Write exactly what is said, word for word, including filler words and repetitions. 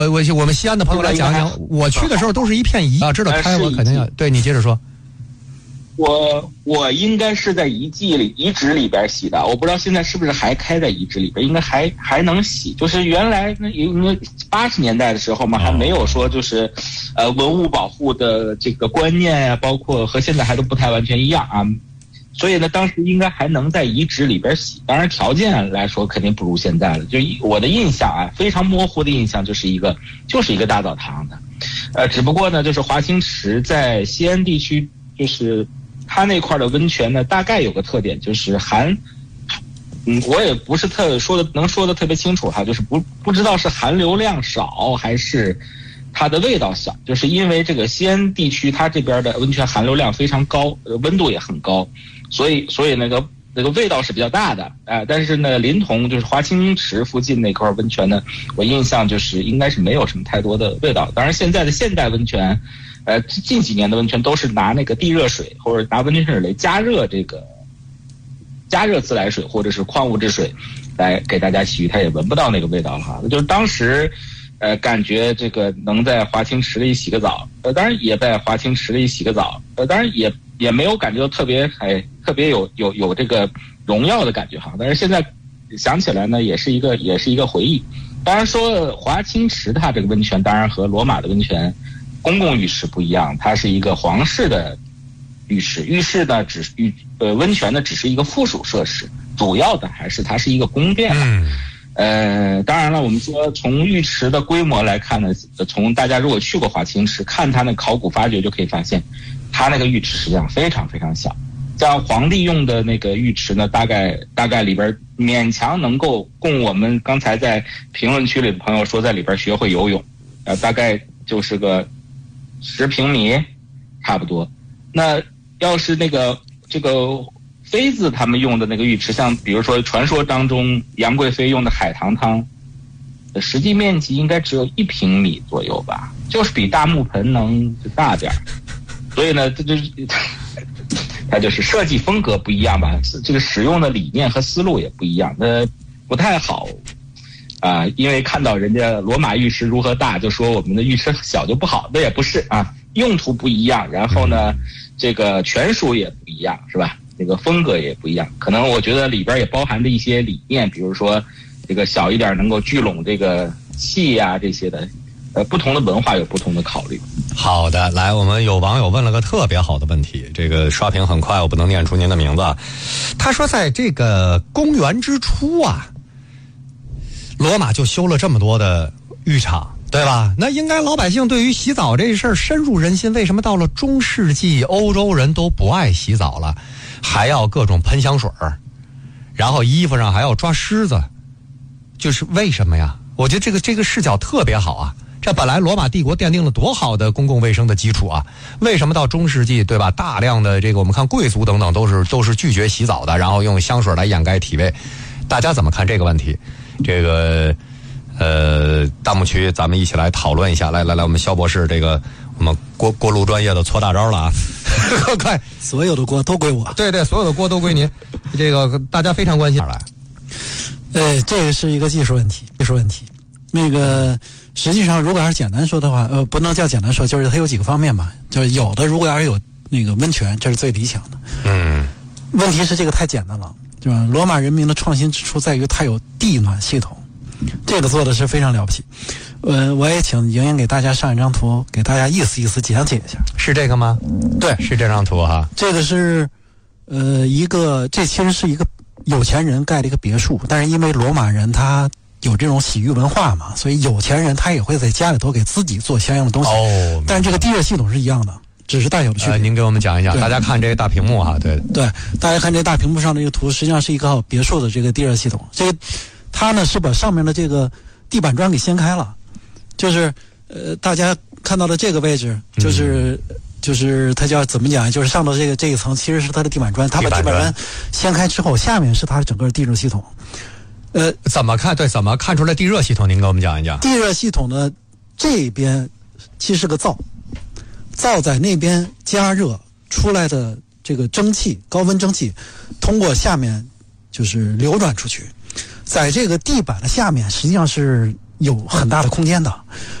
我我我们西安的朋友来讲讲，我去的时候都是一片宜啊，知道开我肯定要对你接着说。 我我应该是在遗迹里遗址里边洗的，我不知道现在是不是还开在遗址里边，应该还还能洗。就是原来那因为八十年代的时候嘛，还没有说就是呃文物保护的这个观念呀、啊，包括和现在还都不太完全一样啊。所以呢，当时应该还能在遗址里边洗，当然条件来说肯定不如现在了。就我的印象啊，非常模糊的印象就是一个就是一个大澡堂的，呃，只不过呢，就是华清池在西安地区，就是它那块的温泉呢，大概有个特点就是含，嗯，我也不是特说的能说的特别清楚哈，就是不不知道是含硫量少还是它的味道小，就是因为这个西安地区它这边的温泉含硫量非常高，温度也很高。所以，所以那个那个味道是比较大的，哎、呃，但是呢，临潼就是华清池附近那块温泉呢，我印象就是应该是没有什么太多的味道。当然，现在的现代温泉，呃，近几年的温泉都是拿那个地热水或者拿温泉水来加热这个加热自来水或者是矿物质水来给大家洗浴，它也闻不到那个味道了哈。就是当时，呃，感觉这个能在华清池里洗个澡，呃，当然也在华清池里洗个澡，呃，当然也。也没有感觉到特别哎特别有有有这个荣耀的感觉哈，但是现在想起来呢，也是一个也是一个回忆。当然说华清池它这个温泉，当然和罗马的温泉公共浴池不一样，它是一个皇室的浴室，浴室呢只是浴呃温泉呢只是一个附属设施，主要的还是它是一个宫殿。嗯呃，当然了，我们说从浴池的规模来看呢，从大家如果去过华清池，看它那考古发掘就可以发现。它那个浴池实际上非常非常小，像皇帝用的那个浴池呢，大概大概里边勉强能够供我们刚才在评论区里的朋友说在里边学会游泳，呃，大概就是个十平米，差不多。那要是那个这个妃子他们用的那个浴池，像比如说传说当中杨贵妃用的海棠汤，实际面积应该只有一平米左右吧，就是比大木盆能大点儿。所以呢，这就是它就是设计风格不一样吧，这个使用的理念和思路也不一样，那不太好啊、呃。因为看到人家罗马浴池如何大，就说我们的浴池小就不好，那也不是啊，用途不一样，然后呢，这个权属也不一样，是吧？这个风格也不一样，可能我觉得里边也包含着一些理念，比如说这个小一点能够聚拢这个气呀、啊、这些的。呃，不同的文化有不同的考虑。 好的，来，我们有网友问了个特别好的问题，这个刷屏很快，我不能念出您的名字。他说，在这个公元之初啊，罗马就修了这么多的浴场，对吧？那应该老百姓对于洗澡这事儿深入人心，为什么到了中世纪，欧洲人都不爱洗澡了，还要各种喷香水儿，然后衣服上还要抓虱子，就是为什么呀？我觉得这个这个视角特别好啊。这本来罗马帝国奠定了多好的公共卫生的基础啊！为什么到中世纪，对吧？大量的这个我们看贵族等等都是都是拒绝洗澡的，然后用香水来掩盖体味。大家怎么看这个问题？这个呃，弹幕区咱们一起来讨论一下。来来来，我们肖博士，这个我们锅锅炉专业的搓大招了啊！快， 所有的锅都归我。 对对，所有的锅都归您。这个大家非常关心。来， 呃，这个是一个技术问题，技术问题。那个。实际上，如果要是简单说的话，呃，不能叫简单说，就是它有几个方面吧。就是有的，如果要是有那个温泉，这是最理想的。嗯。问题是这个太简单了，对吧？罗马人民的创新之处在于它有地暖系统，这个做的是非常了不起。呃，我也请莹莹给大家上一张图，给大家意思意思讲解一下。 是这个吗？对，是这张图哈。 这个是呃一个，这其实是一个有钱人盖的一个别墅，但是因为罗马人他。有这种洗浴文化嘛，所以有钱人他也会在家里头给自己做相应的东西。哦，但是这个地热系统是一样的，只是大小的区别。呃、 您给我们讲一讲，大家看这个大屏幕哈，对对，大家看这大屏幕上的这个图，实际上是一个别墅的这个地热系统。这个它呢是把上面的这个地板砖给掀开了，就是呃大家看到的这个位置，就是、嗯、就是它叫怎么讲，就是上头这个这一层其实是它的地板砖，它把地板砖掀开之后，下面是它的整个地热系统。 呃，怎么看？对，怎么看出来地热系统？您给我们讲一讲。 地热系统呢，这边其实是个灶，灶在那边加热出来的这个蒸汽，高温蒸汽，通过下面就是流转出去，在这个地板的下面，实际上是有很大的空间的。